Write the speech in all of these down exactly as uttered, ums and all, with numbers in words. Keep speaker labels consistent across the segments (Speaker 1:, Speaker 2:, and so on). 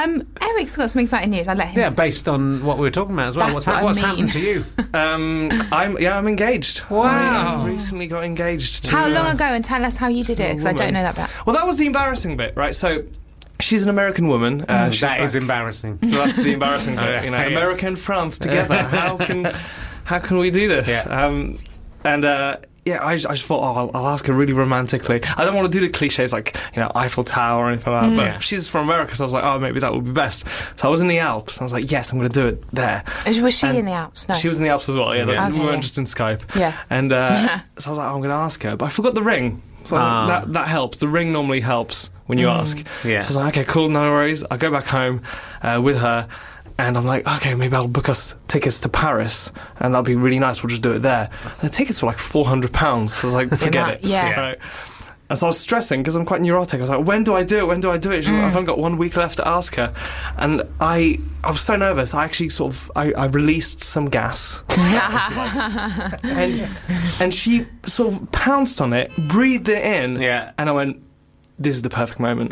Speaker 1: Um, Eric's got some exciting news. I'll let him.
Speaker 2: Yeah, based on what we were talking about as well.
Speaker 1: That's
Speaker 2: What's,
Speaker 1: what
Speaker 2: ha-
Speaker 1: I
Speaker 2: what's
Speaker 1: mean.
Speaker 2: happened to you?
Speaker 3: Um, I'm yeah, I'm engaged.
Speaker 2: Wow.
Speaker 3: I, I recently got engaged. To,
Speaker 1: How long
Speaker 3: uh,
Speaker 1: ago? And tell us how you did it, because I don't know that bit.
Speaker 3: Well, that was the embarrassing bit, right? So, she's an American woman. Uh, she's
Speaker 2: That
Speaker 3: back.
Speaker 2: is embarrassing.
Speaker 3: So that's the embarrassing
Speaker 2: Oh,
Speaker 3: bit.
Speaker 2: yeah.
Speaker 3: You know,
Speaker 2: Yeah.
Speaker 3: America and France together. How can how can we do this?
Speaker 2: Yeah.
Speaker 3: Um, and uh, yeah, I, just- I just thought, oh, I'll, I'll ask her really romantically. I don't want to do the cliches like, you know, Eiffel Tower or anything like that. But
Speaker 2: Yeah.
Speaker 3: she's from America, so I was like, oh, maybe that would be best. So I was in the Alps. And I was like, yes, I'm going to do it there.
Speaker 1: Was she
Speaker 3: And
Speaker 1: in the Alps? No.
Speaker 3: She was in the Alps as well. Yeah,
Speaker 2: Yeah.
Speaker 3: we
Speaker 1: Okay,
Speaker 3: weren't
Speaker 1: yeah.
Speaker 3: just in Skype.
Speaker 1: Yeah.
Speaker 3: And uh, so I was like, oh, I'm going to ask her, but I forgot the ring. So
Speaker 2: Ah.
Speaker 3: that that helps. The ring normally helps when you ask.
Speaker 2: Yeah.
Speaker 3: So I was like, okay, cool, no worries. I go back home uh, with her, and I'm like, okay, maybe I'll book us tickets to Paris, and that'll be really nice. We'll just do it there. And the tickets were like four hundred pounds. So I was like, forget it.
Speaker 1: Yeah.
Speaker 2: Yeah.
Speaker 3: Right. And so I was stressing because I'm quite neurotic. I was like, when do I do it? When do I do it? She- I've only got one week left to ask her. And I I was so nervous. I actually sort of, I, I released some gas. and, and she sort of pounced on it, breathed it in.
Speaker 2: Yeah.
Speaker 3: And I went, this is the perfect moment.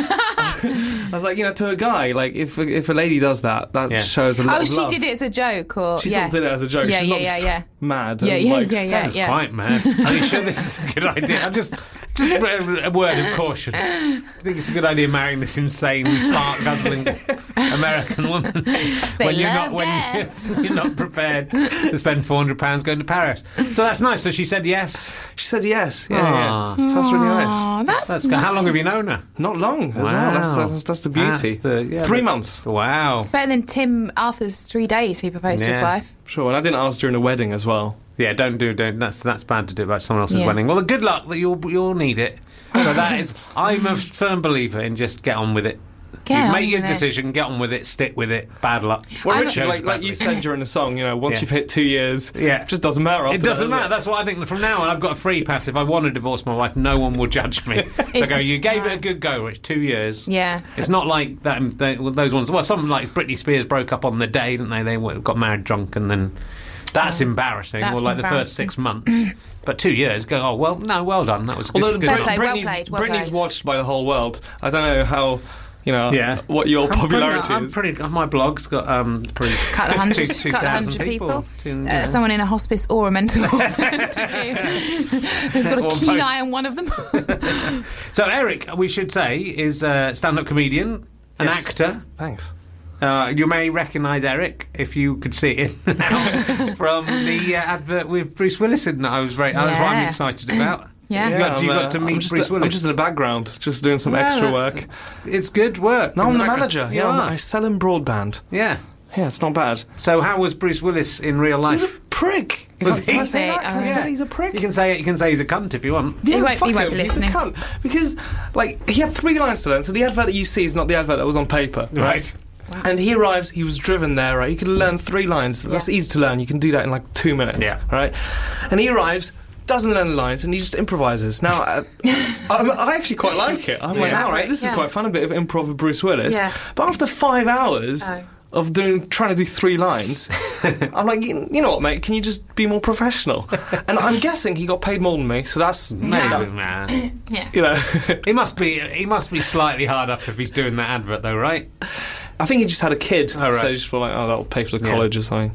Speaker 3: I was like, you know, to a guy, like, if if a lady does that, that
Speaker 2: Yeah.
Speaker 3: shows a lot
Speaker 1: Oh,
Speaker 3: of
Speaker 1: she
Speaker 3: love.
Speaker 1: did it as a joke, or
Speaker 3: She
Speaker 1: yeah.
Speaker 3: sort of did it as a joke.
Speaker 1: Yeah,
Speaker 3: She's
Speaker 1: yeah,
Speaker 3: not
Speaker 1: yeah,
Speaker 3: just
Speaker 1: yeah.
Speaker 3: mad.
Speaker 1: Yeah,
Speaker 3: and,
Speaker 1: yeah,
Speaker 3: like,
Speaker 1: yeah, yeah.
Speaker 2: That's quite mad. Are you sure this is a good idea? I'm just, just a a word of caution. Do you think it's a good idea marrying this insane, fart guzzling American woman when you're not
Speaker 1: love
Speaker 2: when
Speaker 1: gas.
Speaker 2: you're, you're not prepared to spend four hundred pounds going to Paris? So that's nice. So she said yes.
Speaker 3: She said yes. Yeah,
Speaker 2: Aw.
Speaker 3: yeah. So that's really nice.
Speaker 1: Oh, that's,
Speaker 2: That's good. How long have you known her?
Speaker 3: Not long as well. That's,
Speaker 2: Wow.
Speaker 3: that's, that's the beauty.
Speaker 2: That's the- yeah,
Speaker 3: Three
Speaker 2: but-
Speaker 3: months.
Speaker 2: Wow.
Speaker 1: better than Tim Arthur's three days he proposed to his
Speaker 2: Yeah.
Speaker 1: wife.
Speaker 3: Sure, and I didn't ask during a wedding as well.
Speaker 2: Yeah, don't do don't. That's that's bad to do about someone else's
Speaker 1: Yeah.
Speaker 2: wedding. Well, the good luck that you'll you'll need it. So that is, I'm a firm believer in just get on with it.
Speaker 1: Get
Speaker 2: You've
Speaker 1: on
Speaker 2: made your
Speaker 1: with it.
Speaker 2: decision, get on with it, stick with it. Bad luck.
Speaker 3: Well,
Speaker 1: I'm-
Speaker 3: Richard, like, like you said during the song, you know, once
Speaker 2: Yeah.
Speaker 3: you've hit two years,
Speaker 2: Yeah.
Speaker 3: it just doesn't matter.
Speaker 2: It
Speaker 3: after
Speaker 2: doesn't
Speaker 3: that,
Speaker 2: matter. That's what I think. From now on, I've got a free pass. If I want to divorce my wife, no one will judge me. They
Speaker 1: It's-
Speaker 2: go, you gave it a good go, Rich. Two years.
Speaker 1: Yeah.
Speaker 2: It's not like that. They, well, those ones. Well, some like Britney Spears broke up on the day, didn't they? They w- got married drunk, and then that's embarrassing.
Speaker 1: That's
Speaker 2: or like the first six months, but two years. Go. Oh well, no, well done. That was good.
Speaker 3: Although
Speaker 2: good
Speaker 1: Fair
Speaker 3: Brit-
Speaker 2: luck.
Speaker 1: play, well
Speaker 3: Britney's,
Speaker 1: played, well
Speaker 3: Britney's
Speaker 1: played.
Speaker 3: watched by the whole world. I don't know how, you know,
Speaker 2: Yeah.
Speaker 3: what your
Speaker 2: I'm pretty-
Speaker 3: popularity
Speaker 2: I'm
Speaker 3: is.
Speaker 2: pretty. My blog's got um, pretty
Speaker 1: Couple of hundred,
Speaker 2: two
Speaker 1: couple of
Speaker 2: thousand
Speaker 1: hundred people.
Speaker 2: Two-
Speaker 1: Uh,
Speaker 2: yeah.
Speaker 1: someone in a hospice or a mental institute who's got a
Speaker 2: Or
Speaker 1: keen
Speaker 2: both.
Speaker 1: eye on one of them.
Speaker 2: So Eric, we should say, is a stand-up comedian, an
Speaker 3: Yes.
Speaker 2: actor.
Speaker 3: Thanks.
Speaker 2: Uh, you may recognise Eric if you could see it now from the uh, advert with Bruce Willis in that I was very, I was
Speaker 1: Yeah.
Speaker 2: really excited about.
Speaker 1: Yeah.
Speaker 2: You got, you
Speaker 3: I'm,
Speaker 2: got
Speaker 3: uh,
Speaker 2: to
Speaker 3: I'm
Speaker 2: meet
Speaker 3: just,
Speaker 2: Bruce Willis.
Speaker 3: I'm just in the background, just doing some
Speaker 2: Well,
Speaker 3: extra
Speaker 2: that's-
Speaker 3: work.
Speaker 2: It's good work.
Speaker 3: No, I'm the
Speaker 2: In fact,
Speaker 3: manager.
Speaker 2: You
Speaker 3: Yeah, I'm-
Speaker 2: are.
Speaker 3: I sell in broadband.
Speaker 2: Yeah.
Speaker 3: Yeah, it's not bad.
Speaker 2: So how was Bruce Willis in real
Speaker 3: He's a
Speaker 2: life?
Speaker 3: prick. If
Speaker 2: Was
Speaker 3: I, can I
Speaker 2: he?
Speaker 3: say that? Can I
Speaker 1: Oh,
Speaker 3: say
Speaker 1: yeah.
Speaker 3: that he's a prick?
Speaker 2: You can say it. You can say he's a cunt if you want.
Speaker 3: Yeah,
Speaker 1: He won't-
Speaker 3: fuck
Speaker 1: he won't
Speaker 3: him.
Speaker 1: be
Speaker 3: He's a
Speaker 1: listening.
Speaker 3: cunt. Because, like, he had three lines to learn, so the advert that you see is not the advert that was on paper.
Speaker 2: Right.
Speaker 3: And he arrives, he was driven there, right? He could learn three lines. That's
Speaker 1: Yeah.
Speaker 3: easy to learn. You can do that in like two minutes,
Speaker 2: Yeah.
Speaker 3: right? And he arrives, doesn't learn the lines, and he just improvises. Now, uh, I, I actually quite like it. I'm like,
Speaker 1: Yeah.
Speaker 3: all right, this
Speaker 1: Yeah.
Speaker 3: is quite fun, a bit of improv with Bruce Willis.
Speaker 1: Yeah.
Speaker 3: But after five hours
Speaker 1: Oh.
Speaker 3: of doing, trying to do three lines, I'm like, you, you know what, mate? Can you just be more professional? And I'm guessing he got paid more than me, so that's
Speaker 2: Maybe,
Speaker 3: that-
Speaker 2: nah.
Speaker 1: Yeah.
Speaker 3: you know.
Speaker 2: He must be. He must be slightly hard up if he's doing that advert, though, right?
Speaker 3: I think he just had a kid,
Speaker 2: Oh, right.
Speaker 3: so he just felt like, oh, that'll pay for the
Speaker 2: Yeah.
Speaker 3: college or something.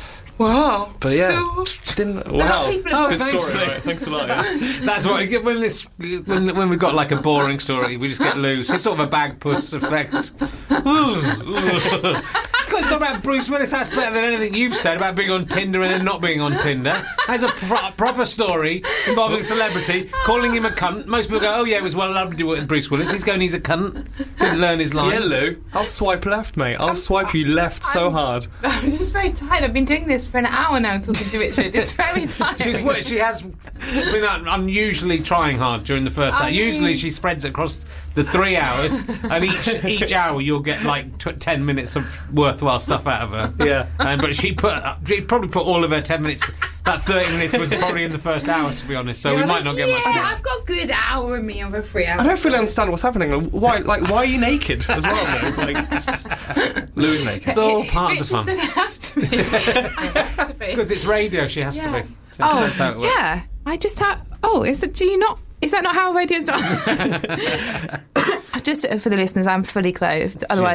Speaker 1: Wow.
Speaker 3: But yeah, didn't. Wow,
Speaker 1: people
Speaker 2: Oh,
Speaker 3: good
Speaker 2: thanks,
Speaker 3: story.
Speaker 2: Lou.
Speaker 3: Right? Thanks a lot. Yeah.
Speaker 2: That's what we get when this when, when we've got like a boring story, we just get loose. It's sort of a bag puss effect. It's got to stop about Bruce Willis. That's better than anything you've said about being on Tinder and then not being on Tinder. That's a pro- proper story involving a celebrity calling him a cunt. Most people go, "Oh yeah, it was well lovely to work with Bruce Willis." He's going, "He's a cunt." Didn't learn his lines.
Speaker 3: Yeah, Lou. I'll swipe left, mate. I'll swipe you left so
Speaker 1: I'm-
Speaker 3: hard.
Speaker 1: I'm just very tired. I've been doing this for an hour now talking to Richard. It's very tiring.
Speaker 2: She's, wo- she has been un- unusually trying hard during the first hour.
Speaker 1: I mean-
Speaker 2: Usually she spreads it across the three hours, and each each hour you'll get like tw- ten minutes of worthwhile stuff out of her.
Speaker 3: Yeah.
Speaker 2: Um, but she put she probably put all of her ten minutes. That thirty minutes was probably in the first hour, to be honest. So
Speaker 3: Yeah,
Speaker 2: we
Speaker 3: I
Speaker 2: might
Speaker 3: don't-
Speaker 2: not get much.
Speaker 1: Yeah, I've got a good hour in me over three hours.
Speaker 3: I don't fully understand what's happening. Why, like, why are you naked as well, Lou? Like, it's just- Lou's naked.
Speaker 2: It's all part of the
Speaker 1: Richard
Speaker 2: fun.
Speaker 1: said I have to be. I have to be.
Speaker 2: Because it's radio, she has
Speaker 1: Yeah.
Speaker 2: to be.
Speaker 1: Oh,
Speaker 2: That's how it works.
Speaker 1: yeah. I just have. Oh, is it? Do you not? Is that not how radio's done? Just for the listeners, I'm fully clothed. Otherwise,